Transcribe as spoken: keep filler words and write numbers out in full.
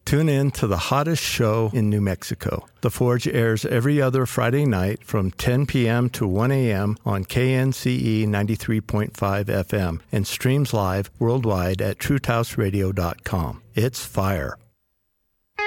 Tune in to the hottest show in New Mexico. The Forge airs every other Friday night from ten p.m. to one a.m. on K N C E ninety-three point five F M and streams live worldwide at truth house radio dot com. It's fire.